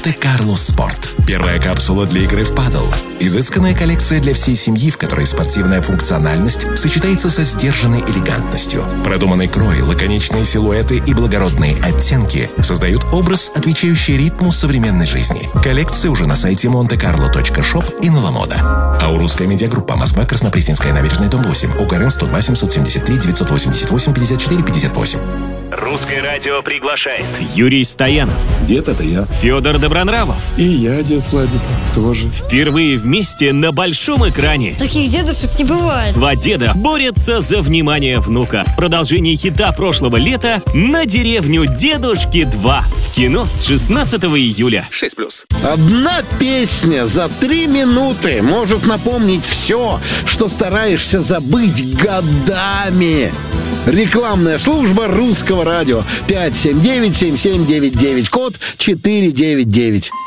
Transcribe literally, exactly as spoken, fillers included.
Монте-Карло Спорт. Первая капсула для игры в падл. Изысканная коллекция для всей семьи, в которой спортивная функциональность сочетается со сдержанной элегантностью. Продуманный крой, лаконичные силуэты и благородные оттенки создают образ, отвечающий ритму современной жизни. Коллекция уже на сайте монте карло точка шоп и на Ламода. Аурусская медиагруппа. Москва, Краснопресненская набережная, дом восемь. УКРН сто два семьсот семьдесят три девятьсот восемьдесят восемь пятьдесят четыре пятьдесят восемь. Русское радио приглашает Юрий Стоянов. Дед — это я. Федор Добронравов. И я, дед Владик, тоже. Впервые вместе на большом экране. Таких дедушек не бывает. Два деда борются за внимание внука. Продолжение хита прошлого лета «На деревню дедушки два». В кино с шестнадцатого июля. шесть плюс. Одна песня за три минуты может напомнить все, что стараешься забыть годами. Рекламная служба Русского радио. пять семь девять семь семь девять девять. Код четыре девять девять.